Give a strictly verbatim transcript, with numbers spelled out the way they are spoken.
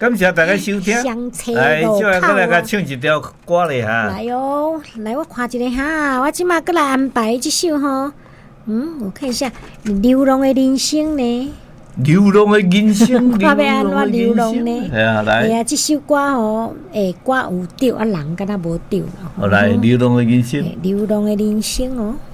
感谢大家收听。 相车来， 路接下来口来甲唱一条歌咧哈。 来哦，来我看一个哈，我即马过来安排这首吼。嗯，我看一下《流浪的人生》呢。 流浪的人生， 我要安怎流浪呢？ 系啊，来。 系啊，这首歌吼，诶，歌有对啊，人敢若无对。 好来，流浪的人生。 流浪的人生哦。